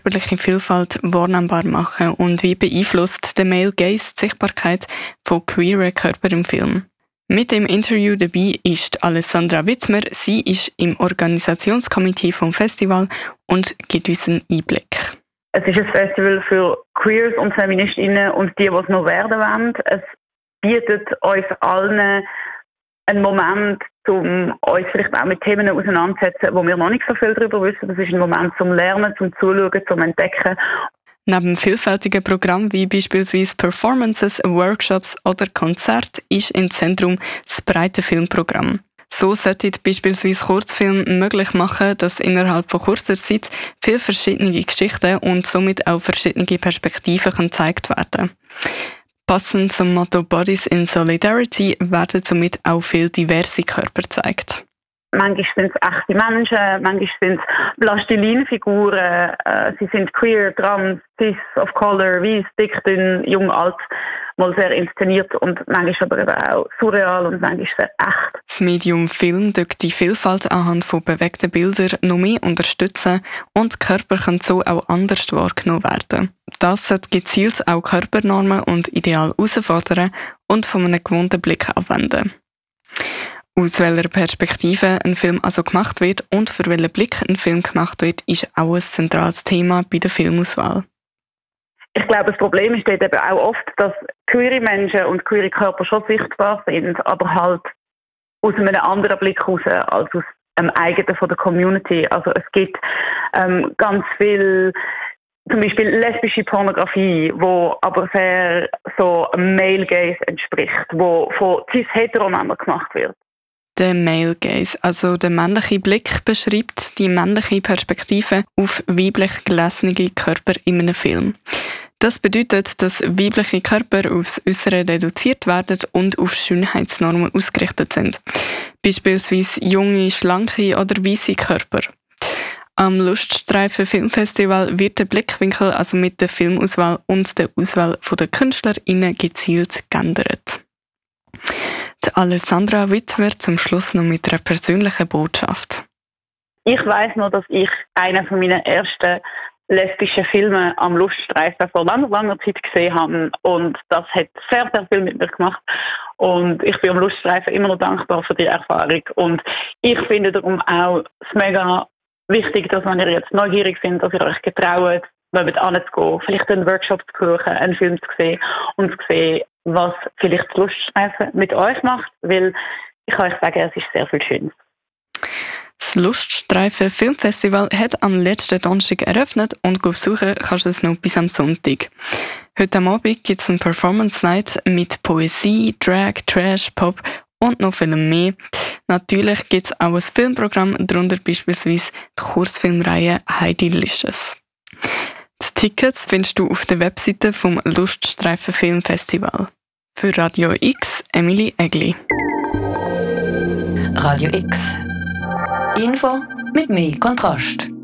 körperliche Vielfalt wahrnehmbar machen und wie beeinflusst der Male Gaze die Sichtbarkeit von queeren Körpern im Film. Mit dem Interview dabei ist Alessandra Wittmer. Sie ist im Organisationskomitee vom Festival und gibt uns einen Einblick. Es ist ein Festival für Queers und Feministinnen und die es noch werden wollen. Es bietet uns allen einen Moment, um uns vielleicht auch mit Themen auseinanderzusetzen, wo wir noch nicht so viel darüber wissen. Das ist ein Moment zum Lernen, zum Zuschauen, zum Entdecken. Neben vielfältigen Programmen wie beispielsweise Performances, Workshops oder Konzerte ist im Zentrum das breite Filmprogramm. So sollten beispielsweise Kurzfilme möglich machen, dass innerhalb von kurzer Zeit viele verschiedene Geschichten und somit auch verschiedene Perspektiven gezeigt werden. Passend zum Motto Bodies in Solidarity werden somit auch viele diverse Körper gezeigt. Manchmal sind es echte Menschen, manchmal sind es Plastilinfiguren, sie sind queer, trans, cis, of color, weiss, dick, dünn, jung, alt, mal sehr inszeniert und manchmal aber eben auch surreal und manchmal sehr echt. Das Medium Film tut die Vielfalt anhand von bewegten Bildern noch mehr unterstützen und Körper können so auch anders wahrgenommen werden. Das sollte gezielt auch Körpernormen und Ideale herausfordern und von einem gewohnten Blick abwenden. Aus welcher Perspektive ein Film also gemacht wird und für welchen Blick ein Film gemacht wird, ist auch ein zentrales Thema bei der Filmauswahl. Ich glaube, das Problem ist dort eben auch oft, dass queere Menschen und queere Körper schon sichtbar sind, aber halt aus einem anderen Blick heraus als aus einem eigenen von der Community. Also es gibt ganz viel, zum Beispiel lesbische Pornografie, wo aber sehr so einem Male Gaze entspricht, wo von cis-heteromännern gemacht wird. Der Male Gaze, also der männliche Blick, beschreibt die männliche Perspektive auf weiblich gelesene Körper in einem Film. Das bedeutet, dass weibliche Körper aufs Äußere reduziert werden und auf Schönheitsnormen ausgerichtet sind. Beispielsweise junge, schlanke oder weisse Körper. Am Luststreifen Filmfestival wird der Blickwinkel also mit der Filmauswahl und der Auswahl der KünstlerInnen gezielt geändert. Die Alessandra Wittmer zum Schluss noch mit einer persönlichen Botschaft. Ich weiss noch, dass ich einen von meinen ersten lesbischen Filme am Luststreifen vor langer Zeit gesehen habe und das hat sehr, sehr viel mit mir gemacht und ich bin am Luststreifen immer noch dankbar für die Erfahrung und ich finde darum auch es mega wichtig, dass wenn ihr jetzt neugierig seid, dass ihr euch getraut, mit anzugehen, vielleicht einen Workshop zu besuchen, einen Film zu sehen und zu sehen, was vielleicht das Luststreifen mit euch macht, weil ich kann euch sagen, es ist sehr viel Schönes. Das Luststreifen Filmfestival hat am letzten Donnerstag eröffnet und besuchen kannst du es noch bis am Sonntag. Heute am Abend gibt es eine Performance Night mit Poesie, Drag, Trash, Pop und noch viel mehr. Natürlich gibt es auch ein Filmprogramm, darunter beispielsweise die Kurzfilmreihe Heidi Licious. Die Tickets findest du auf der Webseite vom Luststreifen Filmfestival. Für Radio X, Emily Egli. Radio X. Info mit mehr Kontrast.